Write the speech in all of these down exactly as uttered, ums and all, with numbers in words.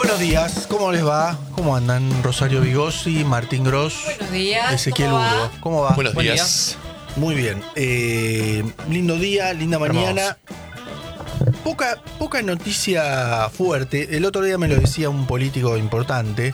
Buenos días, ¿cómo les va? ¿Cómo andan? Rosario Vigossi, Martín Gross, Buenos días. Ezequiel ¿Cómo va? Urbo. ¿Cómo va? Buenos Buen días. Muy bien. Eh, lindo día, linda mañana. Poca, poca noticia fuerte. El otro día me lo decía un político importante.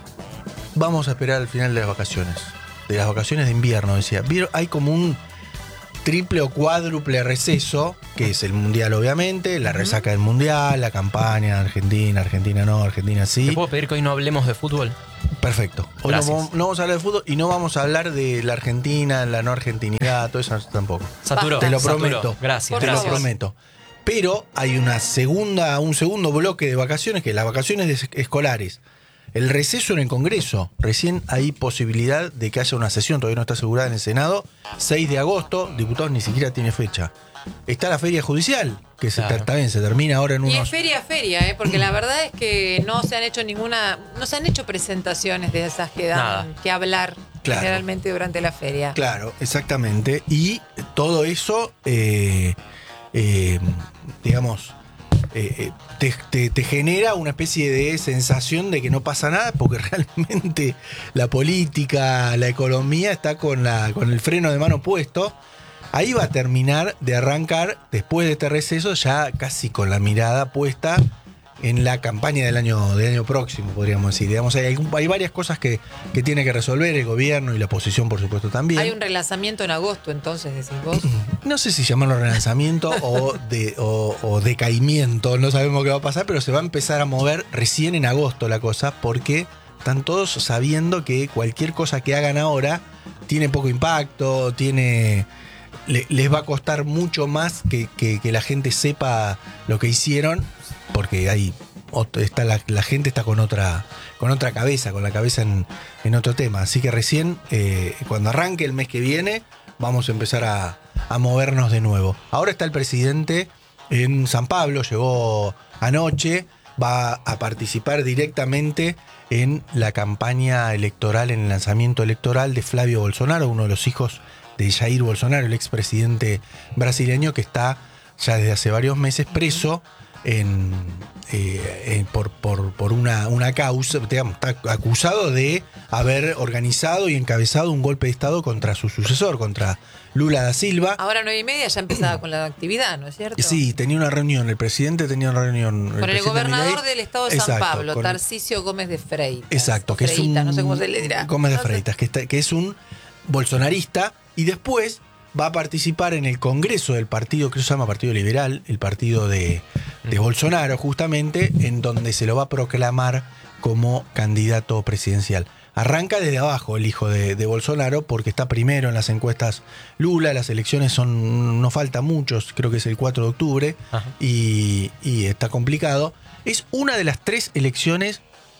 Vamos a esperar al final de las vacaciones. De las vacaciones de invierno, decía. Hay como un triple o cuádruple receso, que es el mundial obviamente, la resaca del mundial, la campaña, Argentina, Argentina no, Argentina sí. ¿Te puedo pedir que hoy no hablemos de fútbol? Perfecto. Hoy no, Gracias. vamos- no vamos a hablar de fútbol y no vamos a hablar de la Argentina, la no argentinidad, todo eso tampoco. Saturó. Te lo saturó. prometo. Gracias. Te lo gracias. prometo. Pero hay una segunda, un segundo bloque de vacaciones, que es las vacaciones de- escolares. El receso en el Congreso. Recién hay posibilidad de que haya una sesión, todavía no está asegurada en el Senado. seis de agosto, diputados ni siquiera tiene fecha. Está la feria judicial, que se, Claro. también se termina ahora en Y es unos... feria a feria, ¿eh? Porque la verdad es que no se han hecho ninguna, no se han hecho presentaciones de esas que dan Nada. que hablar Claro. generalmente durante la feria. Claro, exactamente. Y todo eso, eh, eh, digamos, eh, eh, te, te- te genera una especie de sensación de que no pasa nada, porque realmente la política, la economía está con, la, con el freno de mano puesto. Ahí va a terminar de arrancar, después de este receso, ya casi con la mirada puesta en la campaña del año, del año próximo, podríamos decir. Digamos, hay, algún- hay varias cosas que, que tiene que resolver el gobierno y la oposición, por supuesto, también. Hay un relanzamiento en agosto, entonces, decís vos. No sé si llamarlo relanzamiento o, de, o, o decaimiento, no sabemos qué va a pasar, pero se va a empezar a mover recién en agosto la cosa, porque están todos sabiendo que cualquier cosa que hagan ahora tiene poco impacto, tiene le- les va a costar mucho más que, que- que la gente sepa lo que hicieron, porque hay ot- está la, la gente está con otra con otra cabeza, con la cabeza en, en otro tema. Así que recién, eh, cuando arranque el mes que viene, vamos a empezar a, a movernos de nuevo. Ahora está el presidente en San Pablo, llegó anoche, va a participar directamente en la campaña electoral, en el lanzamiento electoral de Flavio Bolsonaro, uno de los hijos de Jair Bolsonaro, el expresidente brasileño que está ya desde hace varios meses preso en, eh, en- por, por, por una, una causa, digamos, está acusado de haber organizado y encabezado un golpe de Estado contra su sucesor, contra Lula da Silva. Ahora nueve y media ya empezaba con la actividad, ¿no es cierto? Sí, tenía una reunión, el presidente tenía una reunión. Con el presidente gobernador Milei. del estado de San Exacto, Pablo, con- Tarcisio Gómez de Freitas. Exacto, O que es un. Freitas, no sé cómo se le dirá. Gómez de No sé. Freitas, que, está- que es un bolsonarista y después va a participar en el congreso del partido que se llama Partido Liberal, el partido de, de Bolsonaro, justamente, en donde se lo va a proclamar como candidato presidencial. Arranca desde abajo el hijo de, de Bolsonaro porque está primero en las encuestas Lula, las elecciones son no falta muchos, creo que es el cuatro de octubre, Ajá. y, y está complicado. Es una de las tres elecciones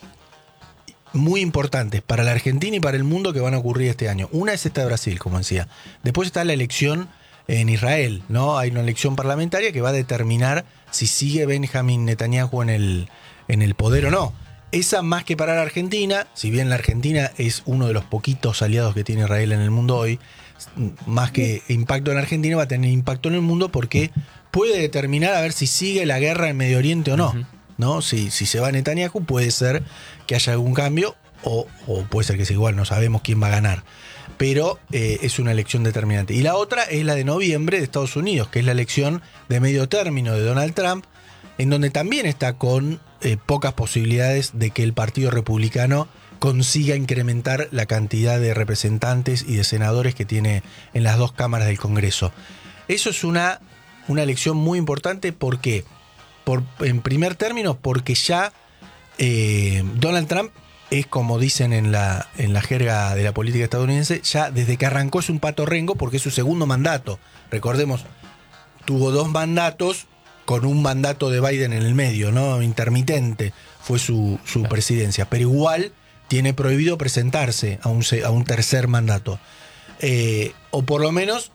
muy importantes para la Argentina y para el mundo que van a ocurrir este año. Una es esta de Brasil, como decía. Después está la elección en Israel, ¿no? Hay una elección parlamentaria que va a determinar si sigue Benjamin Netanyahu en el, en el poder o no. Esa más que para la Argentina, si bien la Argentina es uno de los poquitos aliados que tiene Israel en el mundo hoy, más que impacto en la Argentina va a tener impacto en el mundo porque puede determinar a ver si sigue la guerra en Medio Oriente o no. Ujú. ¿No? Si, si se va Netanyahu puede ser que haya algún cambio o, o puede ser que sea igual, no sabemos quién va a ganar. Pero eh, es una elección determinante. Y la otra es la de noviembre de Estados Unidos, que es la elección de medio término de Donald Trump, en donde también está con eh, pocas posibilidades de que el Partido Republicano consiga incrementar la cantidad de representantes y de senadores que tiene en las dos cámaras del Congreso. Eso es una, una elección muy importante porque, por, en primer término, porque ya eh, Donald Trump es, como dicen en la, en la jerga de la política estadounidense, ya desde que arrancó es un pato rengo porque es su segundo mandato. Recordemos, tuvo dos mandatos con un mandato de Biden en el medio, ¿no? Intermitente fue su, su Claro. presidencia, pero igual tiene prohibido presentarse a un, se- a un tercer mandato. Eh, o por lo menos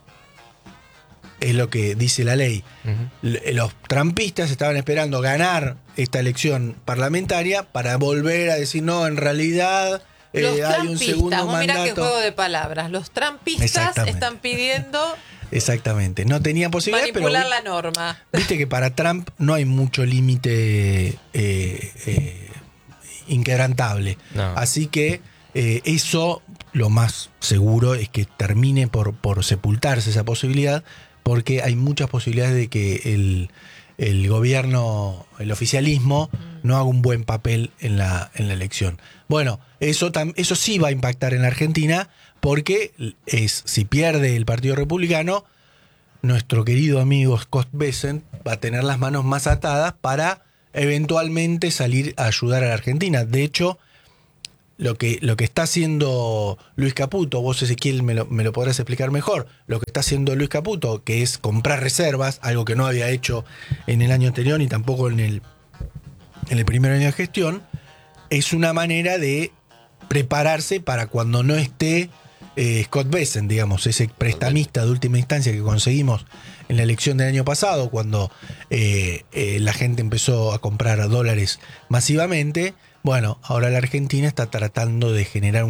es lo que dice la ley. Ujú. L- Los trampistas estaban esperando ganar esta elección parlamentaria para volver a decir, no, en realidad eh, Los hay un trampistas, segundo vos mirá qué mandato. juego de palabras. Los trampistas Exactamente. están pidiendo Exactamente, no tenía posibilidades, pero manipular la norma. viste que para Trump no hay mucho límite eh, eh, inquebrantable. No. Así que eh, eso, lo más seguro es que termine por, por sepultarse esa posibilidad, porque hay muchas posibilidades de que el, el gobierno, el oficialismo, no haga un buen papel en la, en la elección. Bueno, eso, tam, eso sí va a impactar en la Argentina, porque es, si pierde el Partido Republicano, nuestro querido amigo Scott Bessent va a tener las manos más atadas para eventualmente salir a ayudar a la Argentina. De hecho, lo que, lo que está haciendo Luis Caputo, vos Ezequiel me lo, me lo podrás explicar mejor, lo que está haciendo Luis Caputo, que es comprar reservas, algo que no había hecho en el año anterior ni tampoco en el, en el primer año de gestión, es una manera de prepararse para cuando no esté eh, Scott Bessent, digamos, ese prestamista de última instancia que conseguimos en la elección del año pasado, cuando eh, eh, la gente empezó a comprar dólares masivamente. Bueno, ahora la Argentina está tratando de generar un